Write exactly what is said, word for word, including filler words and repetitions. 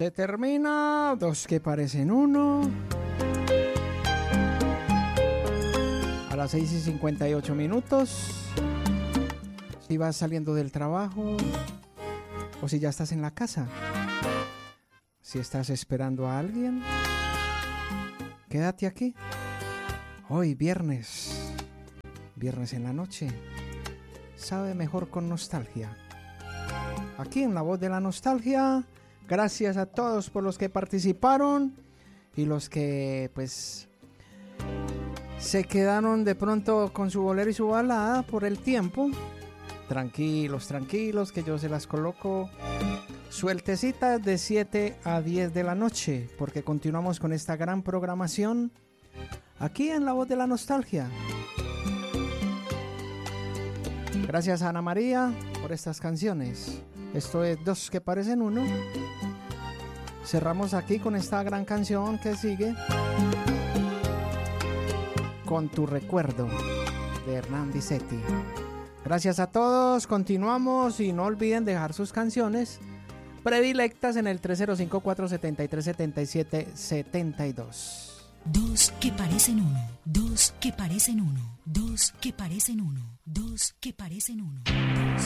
Se termina, dos que parecen uno. A las seis y cincuenta y ocho minutos. Si vas saliendo del trabajo o si ya estás en la casa. Si estás esperando a alguien, quédate aquí. Hoy viernes, viernes en la noche, sabe mejor con nostalgia. Aquí en La Voz de la Nostalgia, gracias a todos por los que participaron y los que pues se quedaron de pronto con su bolero y su balada por el tiempo. Tranquilos, tranquilos, que yo se las coloco sueltecitas de siete a diez de la noche, porque continuamos con esta gran programación aquí en La Voz de la Nostalgia. Gracias a Ana María por estas canciones. Esto es Dos que parecen uno. Cerramos aquí con esta gran canción que sigue, Con tu recuerdo, de Hernán Visetti. Gracias a todos, continuamos y no olviden dejar sus canciones predilectas en el tres cero cinco, cuatro siete tres, siete siete siete dos. Dos que parecen uno, dos que parecen uno, dos que parecen uno, dos que parecen uno.